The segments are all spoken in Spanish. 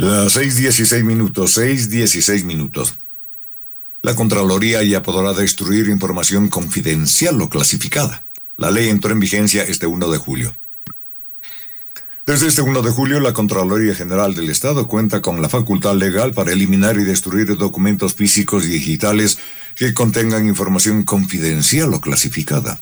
Las 6:16, 6:16. La Contraloría ya podrá destruir información confidencial o clasificada. La ley entró en vigencia este 1 de julio. Desde este 1 de julio, la Contraloría General del Estado cuenta con la facultad legal para eliminar y destruir documentos físicos y digitales que contengan información confidencial o clasificada.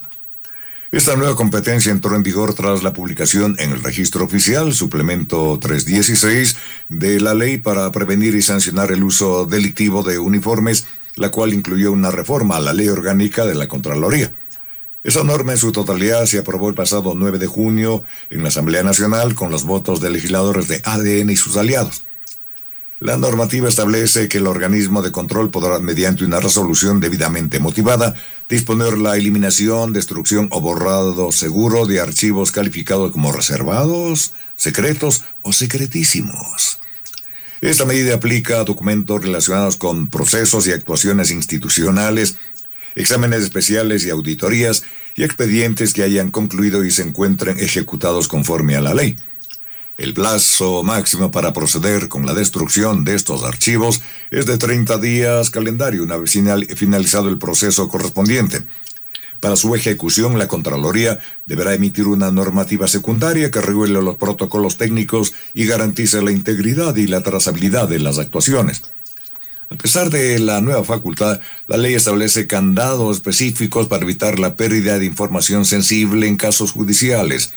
Esta nueva competencia entró en vigor tras la publicación en el Registro Oficial, suplemento 316, de la Ley para prevenir y sancionar el uso delictivo de uniformes, la cual incluyó una reforma a la Ley Orgánica de la Contraloría. Esa norma en su totalidad se aprobó el pasado 9 de junio en la Asamblea Nacional con los votos de legisladores de ADN y sus aliados. La normativa establece que el organismo de control podrá, mediante una resolución debidamente motivada, disponer la eliminación, destrucción o borrado seguro de archivos calificados como reservados, secretos o secretísimos. Esta medida aplica a documentos relacionados con procesos y actuaciones institucionales, exámenes especiales y auditorías y expedientes que hayan concluido y se encuentren ejecutados conforme a la ley. El plazo máximo para proceder con la destrucción de estos archivos es de 30 días calendario, una vez finalizado el proceso correspondiente. Para su ejecución, la Contraloría deberá emitir una normativa secundaria que regule los protocolos técnicos y garantice la integridad y la trazabilidad de las actuaciones. A pesar de la nueva facultad, la ley establece candados específicos para evitar la pérdida de información sensible en casos judiciales.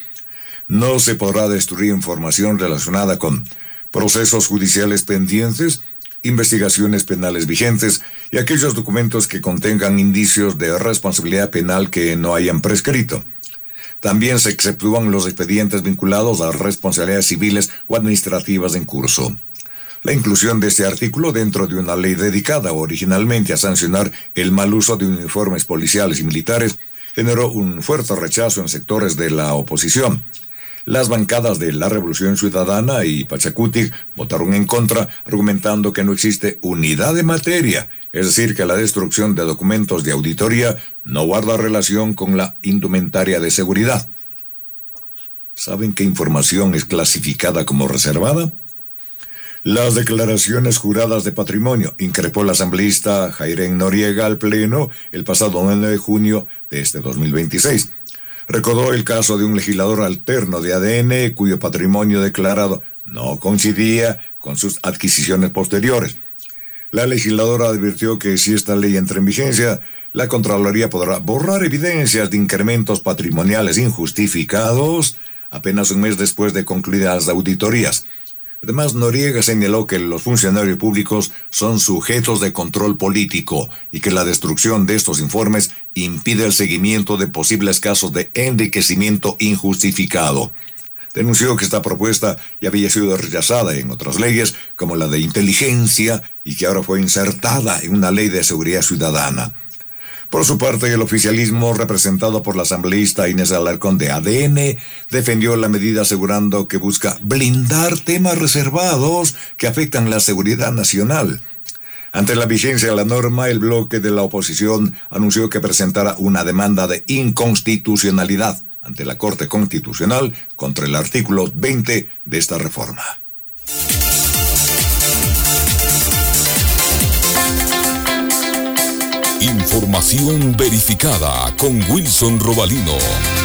No se podrá destruir información relacionada con procesos judiciales pendientes, investigaciones penales vigentes y aquellos documentos que contengan indicios de responsabilidad penal que no hayan prescrito. También se exceptúan los expedientes vinculados a responsabilidades civiles o administrativas en curso. La inclusión de este artículo dentro de una ley dedicada originalmente a sancionar el mal uso de uniformes policiales y militares generó un fuerte rechazo en sectores de la oposición. Las bancadas de la Revolución Ciudadana y Pachacutic votaron en contra, argumentando que no existe unidad de materia, es decir, que la destrucción de documentos de auditoría no guarda relación con la indumentaria de seguridad. ¿Saben qué información es clasificada como reservada? Las declaraciones juradas de patrimonio, increpó el asambleísta Jairén Noriega al Pleno el pasado 9 de junio de este 2026. Recordó el caso de un legislador alterno de ADN cuyo patrimonio declarado no coincidía con sus adquisiciones posteriores. La legisladora advirtió que si esta ley entra en vigencia, la Contraloría podrá borrar evidencias de incrementos patrimoniales injustificados apenas un mes después de concluidas las auditorías. Además, Noriega señaló que los funcionarios públicos son sujetos de control político y que la destrucción de estos informes impide el seguimiento de posibles casos de enriquecimiento injustificado. Denunció que esta propuesta ya había sido rechazada en otras leyes, como la de inteligencia, y que ahora fue insertada en una ley de seguridad ciudadana. Por su parte, el oficialismo, representado por la asambleísta Inés Alarcón de ADN, defendió la medida asegurando que busca blindar temas reservados que afectan la seguridad nacional. Ante la vigencia de la norma, el bloque de la oposición anunció que presentará una demanda de inconstitucionalidad ante la Corte Constitucional contra el artículo 20 de esta reforma. Información verificada con Wilson Robalino.